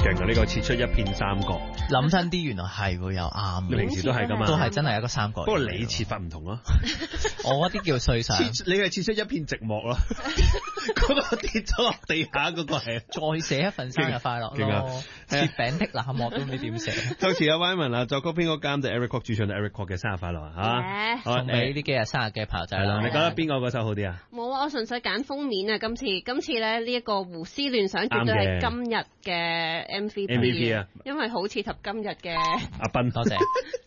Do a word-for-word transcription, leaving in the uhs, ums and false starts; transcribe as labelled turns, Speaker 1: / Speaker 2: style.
Speaker 1: 勁啊！呢個切出一片三角，
Speaker 2: 諗真啲，原來係會有啱。
Speaker 1: 你平時都係咁啊，
Speaker 2: 都係真係一個三角。
Speaker 1: 不過你切法唔同咯，
Speaker 2: 我嗰啲叫碎相。
Speaker 1: 你係切出一片寂寞咯，嗰個跌咗落地下嗰個係。
Speaker 2: 再寫一份生日快樂咯，切餅的冷漠都唔知點寫。
Speaker 1: 作詞阿 Wyman 啊，作曲編曲監製 Eric Kwok， 主唱 Eric Kwok 嘅生日快樂嚇，
Speaker 2: 送俾呢幾日生日嘅朋友仔啦。
Speaker 1: 你覺得邊個嗰首好啲啊？
Speaker 3: 冇啊，我純粹揀封面啊！今次今次咧呢一個胡思亂想絕對係今日嘅 M V P 啊，因為好切合今日嘅
Speaker 1: 阿斌，
Speaker 2: 多謝。